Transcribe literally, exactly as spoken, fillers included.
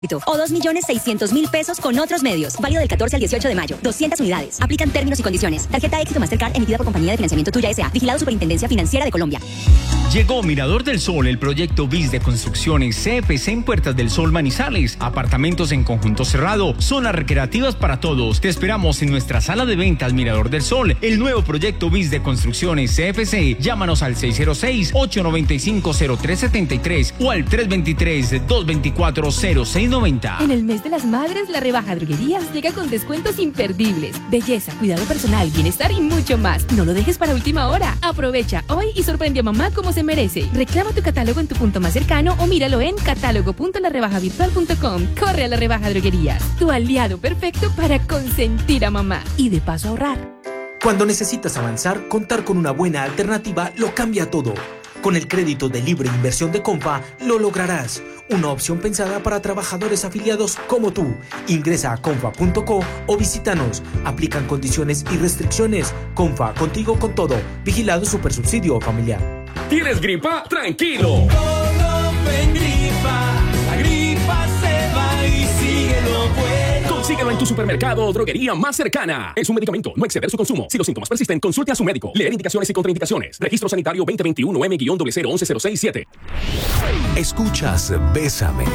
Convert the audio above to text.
O dos millones seiscientos mil pesos con otros medios. Válido del catorce al dieciocho de mayo. doscientas unidades. Aplican términos y condiciones. Tarjeta Éxito Mastercard emitida por Compañía de Financiamiento Tuya S A. Vigilado Superintendencia Financiera de Colombia. Llegó Mirador del Sol, el proyecto B I S de Construcciones C F C en Puertas del Sol Manizales. Apartamentos en conjunto cerrado. Zonas recreativas para todos. Te esperamos en nuestra sala de ventas Mirador del Sol. El nuevo proyecto B I S de Construcciones C F C. Llámanos al seis cero seis, ocho nueve cinco, cero tres siete tres o al tres dos tres, dos dos cuatro, cero seis noventa. En el mes de las madres, la rebaja Droguerías llega con descuentos imperdibles. Belleza, cuidado personal, bienestar y mucho más. No lo dejes para última hora. Aprovecha hoy y sorprende a mamá como se merece. Reclama tu catálogo en tu punto más cercano o míralo en catálogo punto la rebaja virtual punto com. Corre a la rebaja Droguerías, tu aliado perfecto para consentir a mamá y de paso ahorrar. Cuando necesitas avanzar, contar con una buena alternativa lo cambia todo. Con el crédito de libre inversión de Comfa, lo lograrás. Una opción pensada para trabajadores afiliados como tú. Ingresa a comfa punto co o visítanos. Aplican condiciones y restricciones. Comfa, contigo con todo. Vigilado Supersubsidio Familiar. ¿Tienes gripa? ¡Tranquilo! Colofen Gripa. La gripa se va y sigue lo bueno. Consíguelo en tu supermercado o droguería más cercana. Es un medicamento, no exceder su consumo. Si los síntomas persisten, consulte a su médico. Leer indicaciones y contraindicaciones. Registro Sanitario veinte veintiuno M cero once cero seis siete. Escuchas Bésame.